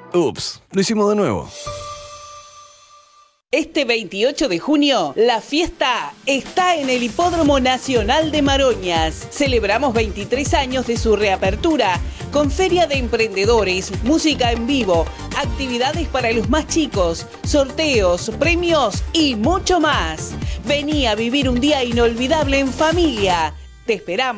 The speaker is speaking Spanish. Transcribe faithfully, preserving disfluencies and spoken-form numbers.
Ups, lo hicimos de nuevo. Este veintiocho de junio, la fiesta está en el Hipódromo Nacional de Maroñas. Celebramos veintitrés años de su reapertura, con feria de emprendedores, música en vivo, actividades para los más chicos, sorteos, premios y mucho más. Vení a vivir un día inolvidable en familia. Te esperamos.